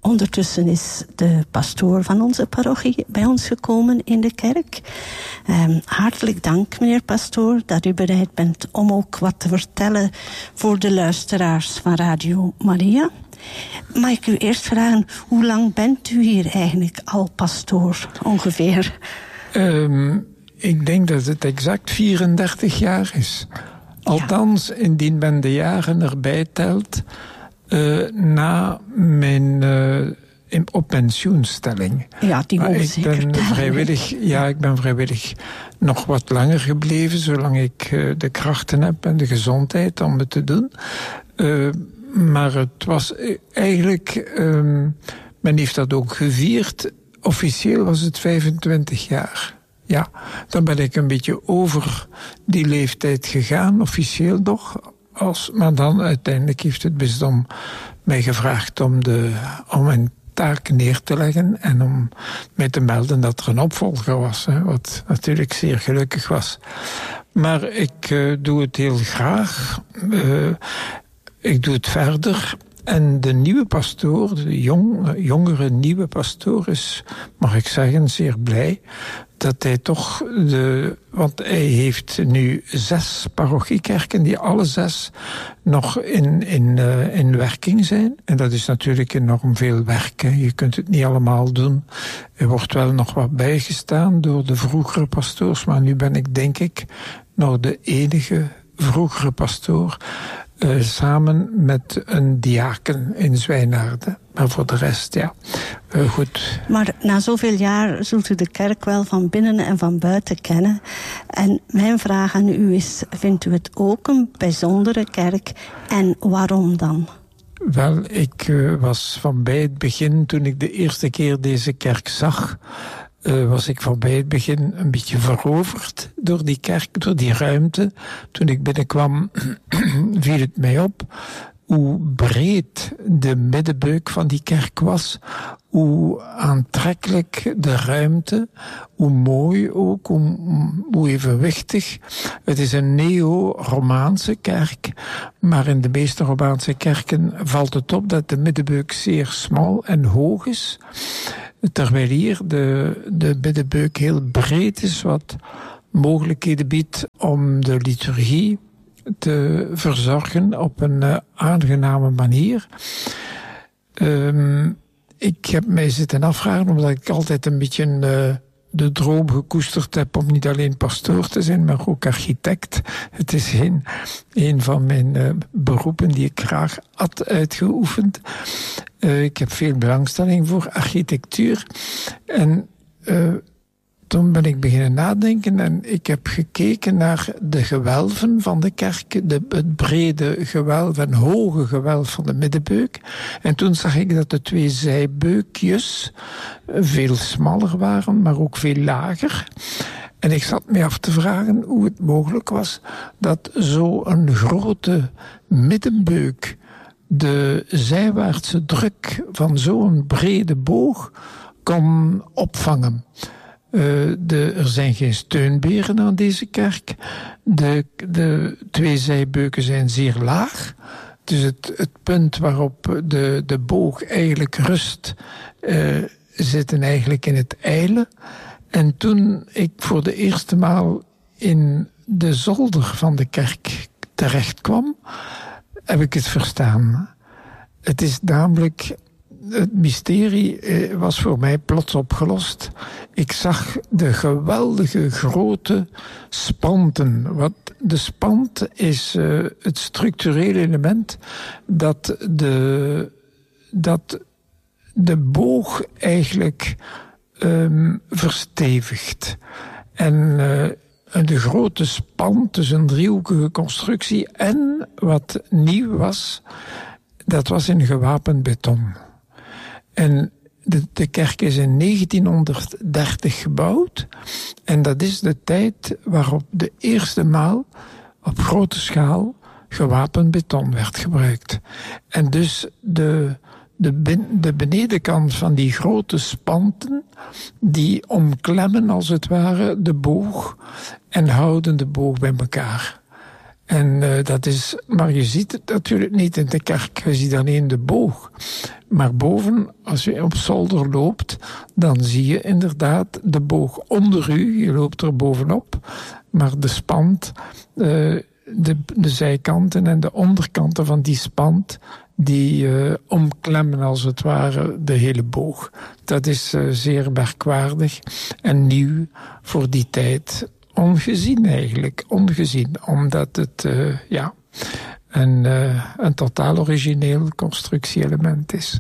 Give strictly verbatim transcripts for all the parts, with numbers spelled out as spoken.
ondertussen is de pastoor van onze parochie bij ons gekomen in de kerk. Um, hartelijk dank, meneer pastoor, dat u bereid bent om ook wat te vertellen voor de luisteraars van Radio Maria. Mag ik u eerst vragen, hoe lang bent u hier eigenlijk al pastoor, ongeveer? Um, ik denk dat het exact vierendertig jaar is. Althans, ja. Indien men de jaren erbij telt, uh, na mijn uh, in, op pensioenstelling. Ja, die moet ik ben vrijwillig, Ja, ik ben vrijwillig nog wat langer gebleven, zolang ik uh, de krachten heb en de gezondheid om het te doen. Uh, maar het was eigenlijk, um, men heeft dat ook gevierd. Officieel was het vijfentwintig jaar. Ja, dan ben ik een beetje over die leeftijd gegaan, officieel nog. Als, maar dan uiteindelijk heeft het bisdom mij gevraagd om, de, om een taak neer te leggen en om mij te melden dat er een opvolger was, hè, wat natuurlijk zeer gelukkig was. Maar ik uh, doe het heel graag. Uh, ik doe het verder. En de nieuwe pastoor, de jong, jongere nieuwe pastoor is, mag ik zeggen, zeer blij dat hij toch de... Want hij heeft nu zes parochiekerken die alle zes nog in, in, uh, in werking zijn. En dat is natuurlijk enorm veel werk. Hè. Je kunt het niet allemaal doen. Er wordt wel nog wat bijgestaan door de vroegere pastoors. Maar nu ben ik, denk ik, nog de enige vroegere pastoor. Uh, samen met een diaken in Zwijnaarden. Maar voor de rest, ja, uh, goed. Maar na zoveel jaar zult u de kerk wel van binnen en van buiten kennen. En mijn vraag aan u is, vindt u het ook een bijzondere kerk? En waarom dan? Wel, ik uh, was van bij het begin, toen ik de eerste keer deze kerk zag, Uh, was ik van bij het begin een beetje veroverd door die kerk, door die ruimte. Toen ik binnenkwam viel het mij op hoe breed de middenbeuk van die kerk was, hoe aantrekkelijk de ruimte, hoe mooi ook, hoe, hoe evenwichtig. Het is een neo-Romaanse kerk, maar in de meeste Romaanse kerken valt het op dat de middenbeuk zeer smal en hoog is. Terwijl hier de, de middenbeuk heel breed is, wat mogelijkheden biedt om de liturgie te verzorgen op een uh, aangename manier. Um, ik heb mij zitten afvragen, omdat ik altijd een beetje uh, de droom gekoesterd heb om niet alleen pastoor te zijn, maar ook architect. Het is een, een van mijn uh, beroepen die ik graag had uitgeoefend. Uh, ik heb veel belangstelling voor architectuur. En uh, toen ben ik beginnen nadenken en ik heb gekeken naar de gewelven van de kerk, de, het brede gewelf en hoge gewelf van de middenbeuk. En toen zag ik dat de twee zijbeukjes veel smaller waren, maar ook veel lager. En ik zat me af te vragen hoe het mogelijk was dat zo'n grote middenbeuk de zijwaartse druk van zo'n brede boog kon opvangen. Uh, de, er zijn geen steunberen aan deze kerk. De, de twee zijbeuken zijn zeer laag. Dus het, het punt waarop de, de boog eigenlijk rust, uh, zitten eigenlijk in het ijle. En toen ik voor de eerste maal in de zolder van de kerk terecht kwam, heb ik het verstaan. Het is namelijk... Het mysterie was voor mij plots opgelost. Ik zag de geweldige grote spanten. Wat de spant is uh, het structurele element dat de, dat de boog eigenlijk um, verstevigt. En uh, de grote spant, dus een driehoekige constructie. En wat nieuw was, dat was in gewapend beton. En de, de kerk is in negentienhonderddertig gebouwd. En dat is de tijd waarop de eerste maal op grote schaal gewapend beton werd gebruikt. En dus de, de, bin, de benedenkant van die grote spanten, die omklemmen als het ware de boog en houden de boog bij elkaar. En uh, dat is, maar je ziet het natuurlijk niet in de kerk, je ziet alleen de boog. Maar boven, als je op zolder loopt, dan zie je inderdaad de boog onder u. Je loopt er bovenop, maar de spand, uh, de, de zijkanten en de onderkanten van die spand, die uh, omklemmen als het ware de hele boog. Dat is uh, zeer merkwaardig en nieuw voor die tijd. Ongezien eigenlijk, ongezien, omdat het uh, ja, een, uh, een totaal origineel constructieelement is.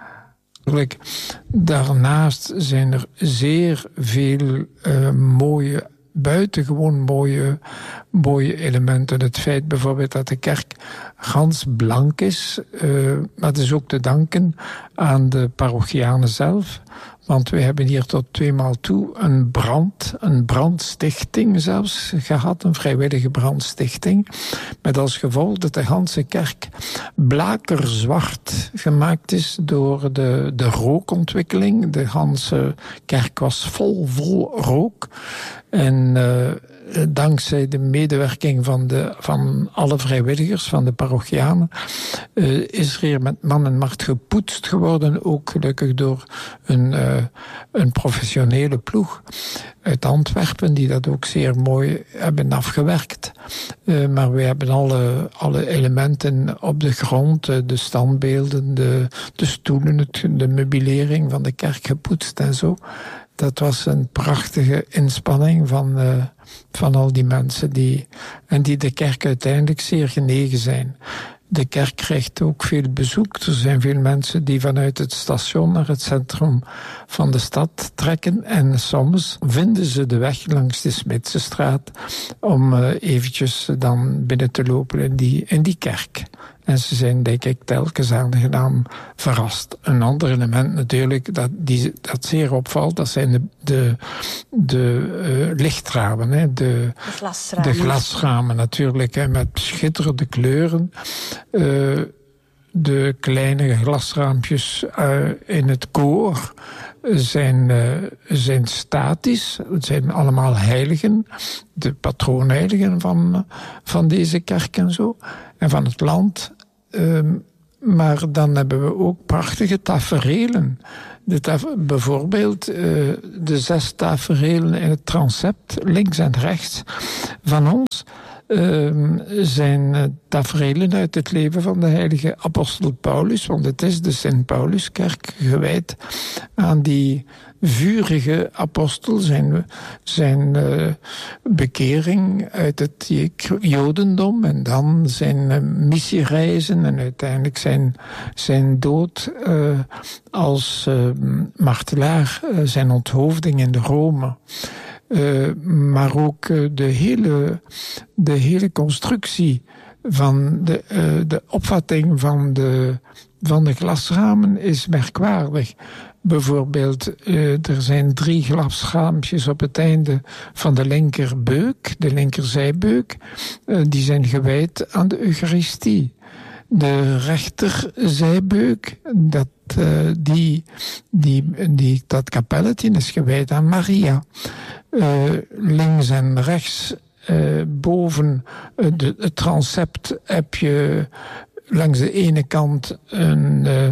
Daarnaast zijn er zeer veel uh, mooie, buitengewoon mooie, mooie elementen. Het feit bijvoorbeeld dat de kerk gans blank is, uh, maar dat is ook te danken aan de parochianen zelf. Want we hebben hier tot tweemaal toe een brand, een brandstichting zelfs gehad, een vrijwillige brandstichting. Met als gevolg dat de ganse kerk blakerzwart gemaakt is door de, de rookontwikkeling. De ganse kerk was vol, vol rook. En uh, dankzij de medewerking van, de, van alle vrijwilligers, van de parochianen, uh, is er hier met man en macht gepoetst geworden. Ook gelukkig door een, uh, een professionele ploeg uit Antwerpen, die dat ook zeer mooi hebben afgewerkt. Uh, maar we hebben alle, alle elementen op de grond, uh, de standbeelden, de, de stoelen, het, de meubilering van de kerk gepoetst en zo. Dat was een prachtige inspanning van, uh, van al die mensen die, en die de kerk uiteindelijk zeer genegen zijn. De kerk krijgt ook veel bezoek. Er zijn veel mensen die vanuit het station naar het centrum van de stad trekken. En soms vinden ze de weg langs de Smitsenstraat om uh, eventjes dan binnen te lopen in die, in die kerk. En ze zijn, denk ik, telkens aangenaam verrast. Een ander element natuurlijk dat, die, dat zeer opvalt, dat zijn de, de, de uh, lichtramen. Hè. De, de glasramen. De glasramen natuurlijk, hè, met schitterende kleuren. Uh, de kleine glasraampjes uh, in het koor zijn, uh, zijn statisch. Het zijn allemaal heiligen, de patroonheiligen van, van deze kerk en zo. En van het land. Um, maar dan hebben we ook prachtige taferelen. De taf- bijvoorbeeld uh, de zes taferelen in het transept, links en rechts van ons, uh, zijn uh, taferelen uit het leven van de heilige apostel Paulus. Want het is de Sint-Pauluskerk gewijd aan die vurige apostel, zijn, zijn uh, bekering uit het Jodendom en dan zijn uh, missiereizen en uiteindelijk zijn, zijn dood uh, als uh, martelaar, uh, zijn onthoofding in Rome. Uh, maar ook uh, de, hele, de hele constructie van de, uh, de opvatting van de, van de glasramen is merkwaardig. Bijvoorbeeld, uh, er zijn drie glasraampjes op het einde van de linkerbeuk, de linkerzijbeuk. Uh, die zijn gewijd aan de Eucharistie. De rechterzijbeuk, dat, uh, die, die, die, dat kapelletje is gewijd aan Maria. Uh, links en rechts, uh, boven uh, de, het transept heb je langs de ene kant een... Uh,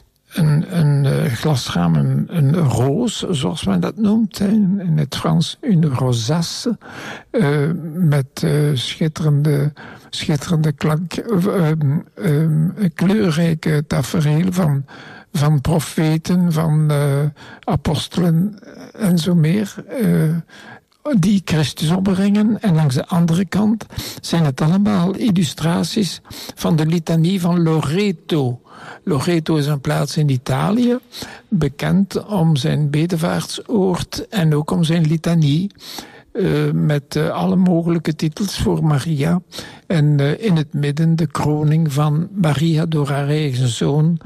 Een, een uh, glasraam, een, een roos, zoals men dat noemt, hè, in het Frans, une rosace, uh, met uh, schitterende, schitterende klank, uh, uh, kleurrijke tafereel van, van profeten, van uh, apostelen en zo meer, uh, die Christus opbrengen. En langs de andere kant zijn het allemaal illustraties van de litanie van Loreto. Loreto is een plaats in Italië, bekend om zijn bedevaartsoord en ook om zijn litanie, uh, met uh, alle mogelijke titels voor Maria. En uh, in het midden de kroning van Maria door haar eigen zoon,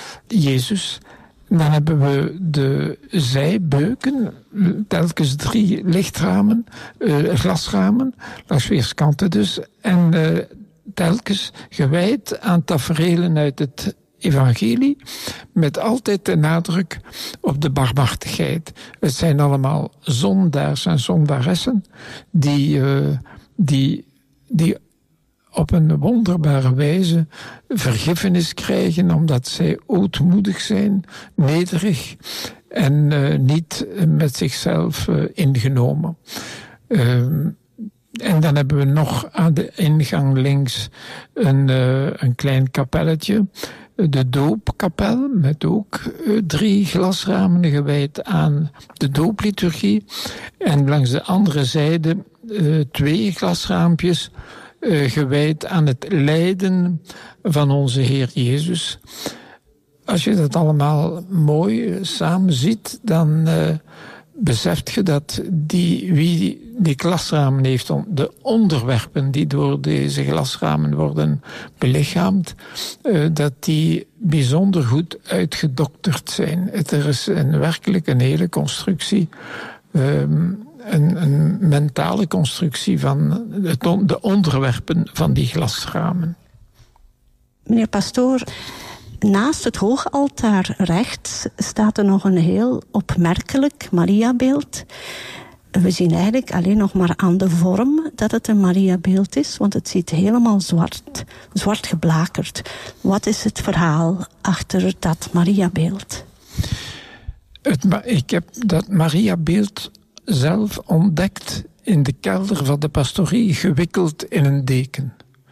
Jezus. Dan hebben we de zijbeuken, telkens drie lichtramen, uh, glasramen, langs weerskanten dus, en uh, telkens gewijd aan taferelen uit het evangelie, met altijd de nadruk op de barmhartigheid. Het zijn allemaal zondaars en zondaressen die, uh, die, die op een wonderbare wijze vergiffenis krijgen, omdat zij ootmoedig zijn, nederig en uh, niet met zichzelf uh, ingenomen. Uh, en dan hebben we nog aan de ingang links een, uh, een klein kapelletje. De doopkapel, met ook uh, drie glasramen gewijd aan de doopliturgie. En langs de andere zijde uh, twee glasraampjes uh, gewijd aan het lijden van onze Heer Jezus. Als je dat allemaal mooi uh, samen ziet, dan uh, beseft je dat die, wie die glasramen heeft, de onderwerpen die door deze glasramen worden belichaamd, uh, dat die bijzonder goed uitgedokterd zijn. Het, er is een, werkelijk een hele constructie, um, een, een mentale constructie van het, de onderwerpen van die glasramen. Meneer pastoor, naast het hoogaltaar rechts staat er nog een heel opmerkelijk Mariabeeld. We zien eigenlijk alleen nog maar aan de vorm dat het een Mariabeeld is, want het ziet helemaal zwart, zwart geblakerd. Wat is het verhaal achter dat Mariabeeld? Het, ik heb dat Mariabeeld zelf ontdekt in de kelder van de pastorie, gewikkeld in een deken.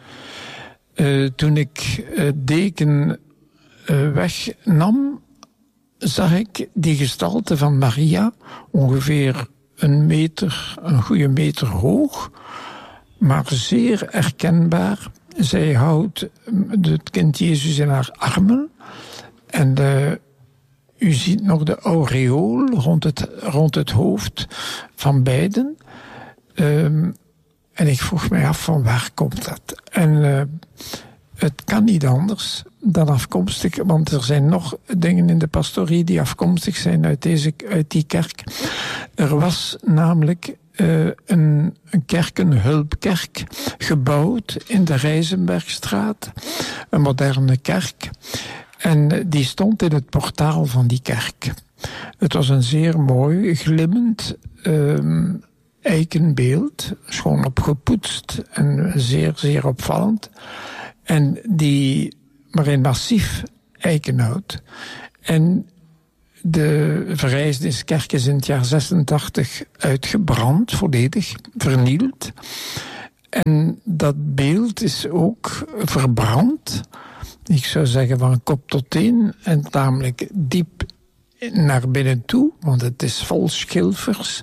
Uh, toen ik uh, deken uh, wegnam, zag ik die gestalte van Maria, ongeveer een meter, een goede meter hoog, maar zeer herkenbaar. Zij houdt het kind Jezus in haar armen en de, u ziet nog de aureool rond het, rond het hoofd van beiden. Um, en ik vroeg mij af van waar komt dat? En uh, het kan niet anders dan afkomstig, want er zijn nog dingen in de pastorie die afkomstig zijn uit, deze, uit die kerk. Er was namelijk uh, een, een kerk, een hulpkerk, gebouwd in de Rijzenbergstraat, een moderne kerk. En die stond in het portaal van die kerk. Het was een zeer mooi, glimmend uh, eikenbeeld, schoon opgepoetst en zeer, zeer opvallend. En die, maar in massief eikenhout. En de Verrijzeniskerk is in het jaar zesentachtig uitgebrand, volledig vernield. En dat beeld is ook verbrand. Ik zou zeggen van kop tot teen en tamelijk diep naar binnen toe, want het is vol schilfers.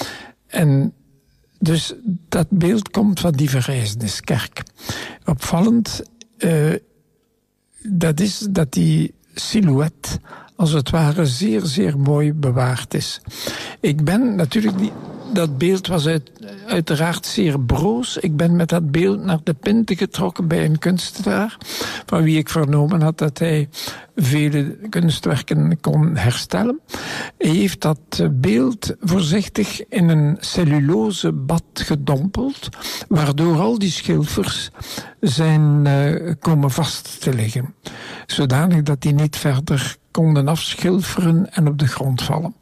En dus dat beeld komt van die Verrijzeniskerk. Opvallend, uh, dat is dat die silhouet als het ware zeer, zeer mooi bewaard is. Ik ben natuurlijk niet... Dat beeld was uit, uiteraard zeer broos. Ik ben met dat beeld naar de Pinte getrokken bij een kunstenaar, van wie ik vernomen had dat hij vele kunstwerken kon herstellen. Hij heeft dat beeld voorzichtig in een cellulosebad gedompeld, waardoor al die schilfers zijn uh, komen vast te liggen. Zodanig dat die niet verder konden afschilferen en op de grond vallen.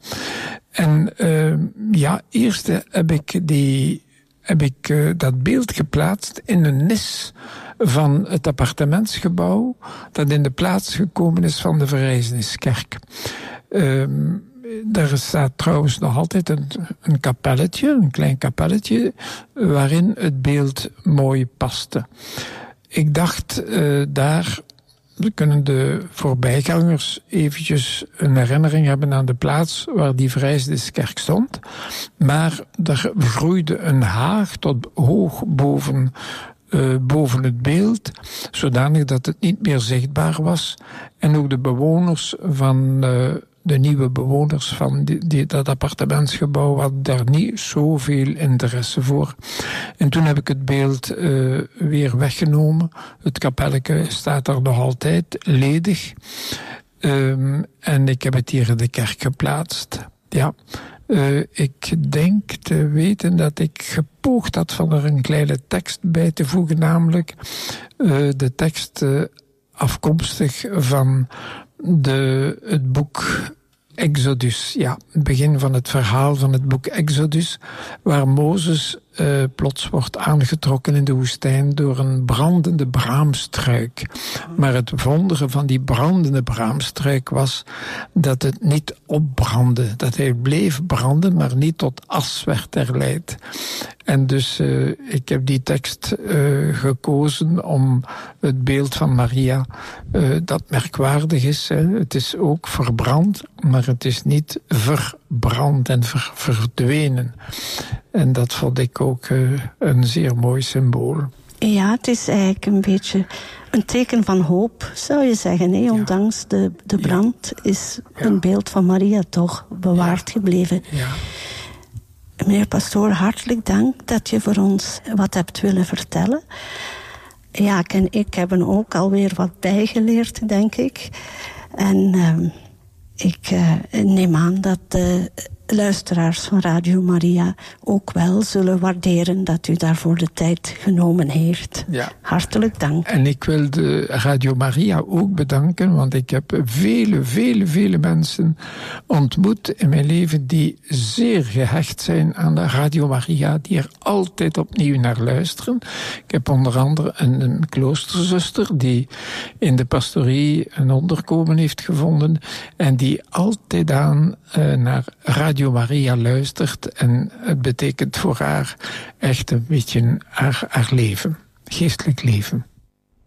En uh, ja, eerst heb ik, die, heb ik uh, dat beeld geplaatst in een nis van het appartementsgebouw dat in de plaats gekomen is van de Verrijzeniskerk. Uh, daar staat trouwens nog altijd een, een kapelletje, een klein kapelletje, waarin het beeld mooi paste. Ik dacht uh, daar... We kunnen de voorbijgangers eventjes een herinnering hebben aan de plaats waar die Verrijzeniskerk stond. Maar er groeide een haag tot hoog boven, uh, boven het beeld, zodanig dat het niet meer zichtbaar was. En ook de bewoners van... Uh, De nieuwe bewoners van die, die, dat appartementsgebouw hadden daar niet zoveel interesse voor. En toen heb ik het beeld uh, weer weggenomen. Het kapelletje staat er nog altijd ledig. Um, en ik heb het hier in de kerk geplaatst. Ja, uh, ik denk te weten dat ik gepoogd had van er een kleine tekst bij te voegen, namelijk uh, de tekst uh, afkomstig van de, het boek Exodus. Ja, het begin van het verhaal van het boek Exodus, waar Mozes uh, plots wordt aangetrokken in de woestijn door een brandende braamstruik. Maar het wondere van die brandende braamstruik was dat het niet opbrandde. Dat hij bleef branden, maar niet tot as werd herleid. En dus uh, ik heb die tekst uh, gekozen om het beeld van Maria, uh, dat merkwaardig is. Hè. Het is ook verbrand, maar het is niet verbrand en ver, verdwenen. En dat vond ik ook uh, een zeer mooi symbool. Ja, het is eigenlijk een beetje een teken van hoop, zou je zeggen. Hè? Ondanks ja. de, de brand ja. is ja. een beeld van Maria toch bewaard ja. gebleven. Ja. Meneer Pastoor, hartelijk dank dat je voor ons wat hebt willen vertellen. Ja, en ik hebben ook alweer wat bijgeleerd, denk ik. En uh, ik uh, neem aan dat de luisteraars van Radio Maria ook wel zullen waarderen dat u daarvoor de tijd genomen heeft. Ja. Hartelijk dank. En ik wil de Radio Maria ook bedanken, want ik heb vele, vele, vele mensen ontmoet in mijn leven die zeer gehecht zijn aan de Radio Maria, die er altijd opnieuw naar luisteren. Ik heb onder andere een, een kloosterzuster die in de pastorie een onderkomen heeft gevonden en die altijd aan uh, naar Radio Maria luistert en het betekent voor haar echt een beetje haar, haar leven, geestelijk leven.